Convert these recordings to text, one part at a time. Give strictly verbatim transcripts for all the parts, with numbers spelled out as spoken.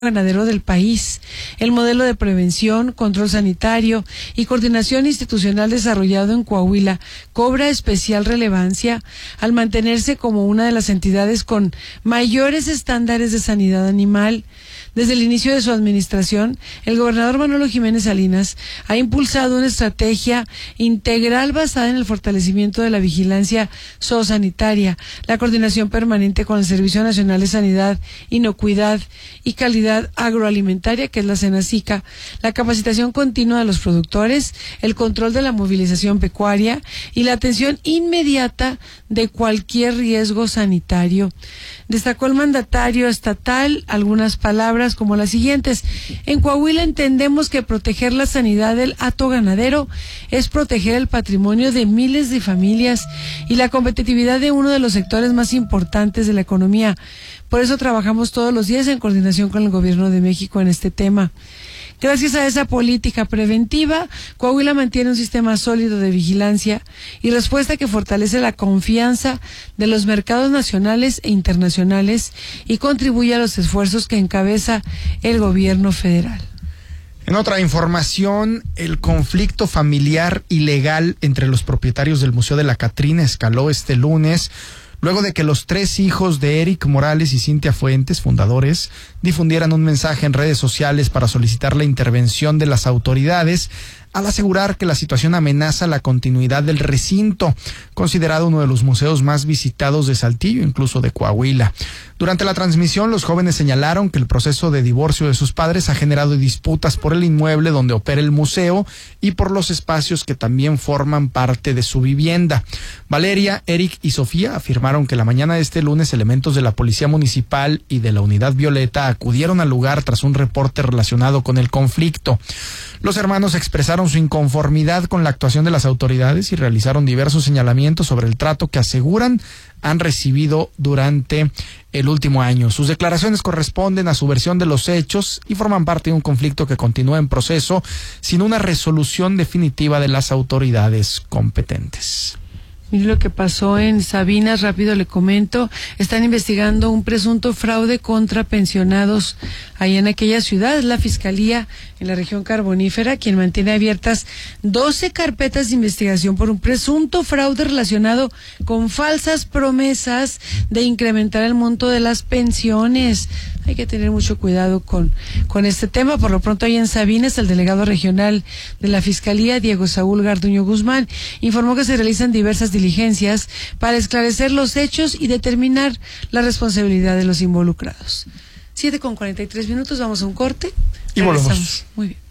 ganadero del país. El modelo de prevención, control sanitario y coordinación institucional desarrollado en Coahuila cobra especial relevancia al mantenerse como una de las entidades con mayores estándares de sanidad animal. Desde el inicio de su administración, el gobernador Manolo Jiménez Salinas ha impulsado una estrategia integral basada en el fortalecimiento de la vigilancia zoosanitaria, la coordinación permanente con el Servicio Nacional de Sanidad, Inocuidad y Calidad Agroalimentaria, que es la SENASICA, la capacitación continua de los productores, el control de la movilización pecuaria y la atención inmediata de cualquier riesgo sanitario. Destacó el mandatario estatal algunas palabras como las siguientes: en Coahuila entendemos que proteger la sanidad del hato ganadero es proteger el patrimonio de miles de familias y la competitividad de uno de los sectores más importantes de la economía. Por eso trabajamos todos los días en coordinación con el Gobierno de México en este tema. Gracias a esa política preventiva, Coahuila mantiene un sistema sólido de vigilancia y respuesta que fortalece la confianza de los mercados nacionales e internacionales y contribuye a los esfuerzos que encabeza el gobierno federal. En otra información, el conflicto familiar y legal entre los propietarios del Museo de la Catrina escaló este lunes, luego de que los tres hijos de Eric Morales y Cintia Fuentes, fundadores, difundieran un mensaje en redes sociales para solicitar la intervención de las autoridades al asegurar que la situación amenaza la continuidad del recinto, considerado uno de los museos más visitados de Saltillo, incluso de Coahuila. Durante la transmisión, los jóvenes señalaron que el proceso de divorcio de sus padres ha generado disputas por el inmueble donde opera el museo y por los espacios que también forman parte de su vivienda. Valeria, Eric y Sofía afirmaron que la mañana de este lunes elementos de la Policía Municipal y de la Unidad Violeta acudieron al lugar tras un reporte relacionado con el conflicto. Los hermanos expresaron su inconformidad con la actuación de las autoridades y realizaron diversos señalamientos sobre el trato que aseguran han recibido durante el último año. Sus declaraciones corresponden a su versión de los hechos y forman parte de un conflicto que continúa en proceso sin una resolución definitiva de las autoridades competentes. Mire lo que pasó en Sabinas, rápido le comento. Están investigando un presunto fraude contra pensionados allá en aquella ciudad. Es la Fiscalía en la región carbonífera quien mantiene abiertas doce carpetas de investigación por un presunto fraude relacionado con falsas promesas de incrementar el monto de las pensiones. Hay que tener mucho cuidado con, con este tema. Por lo pronto, ahí en Sabinas, el delegado regional de la Fiscalía, Diego Saúl Garduño Guzmán, informó que se realizan diversas diligencias para esclarecer los hechos y determinar la responsabilidad de los involucrados. Siete con cuarenta y tres minutos, vamos a un corte. Y volvemos. Muy bien.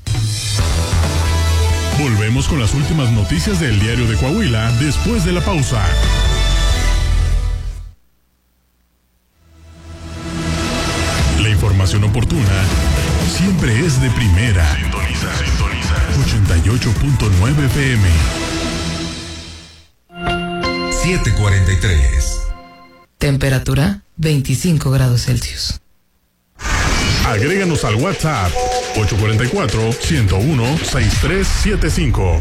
Volvemos con las últimas noticias del Diario de Coahuila después de la pausa. La información oportuna siempre es de primera. Sintoniza, sintoniza. ochenta y ocho punto nueve F M. siete cuarenta y tres. Temperatura veinticinco grados Celsius. Agréganos al WhatsApp ocho cuatro cuatro, uno cero uno, seis tres siete cinco.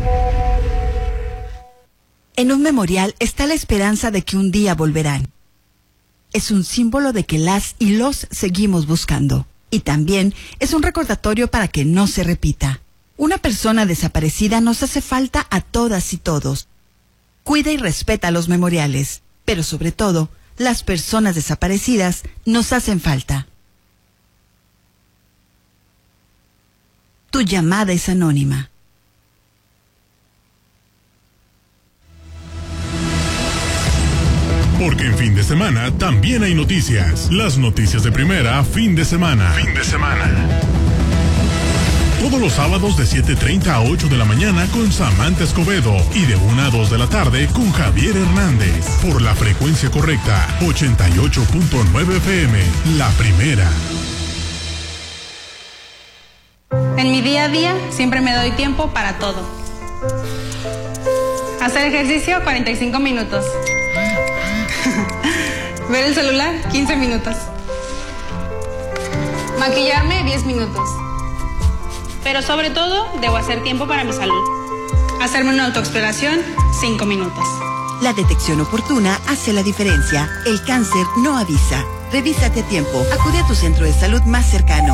En un memorial está la esperanza de que un día volverán. Es un símbolo de que las y los seguimos buscando. Y también es un recordatorio para que no se repita. Una persona desaparecida nos hace falta a todas y todos. Cuida y respeta los memoriales, pero sobre todo, las personas desaparecidas nos hacen falta. Tu llamada es anónima. Porque en fin de semana también hay noticias. Las noticias de primera, fin de semana. Fin de semana. Todos los sábados de siete treinta a ocho de la mañana con Samantha Escobedo y de una a dos de la tarde con Javier Hernández. Por la frecuencia correcta, ochenta y ocho punto nueve F M, la primera. En mi día a día siempre me doy tiempo para todo. Hacer ejercicio, cuarenta y cinco minutos. Ver el celular, quince minutos. Maquillarme, diez minutos. Pero sobre todo, debo hacer tiempo para mi salud. Hacerme una autoexploración, cinco minutos. La detección oportuna hace la diferencia. El cáncer no avisa. Revísate a tiempo. Acude a tu centro de salud más cercano.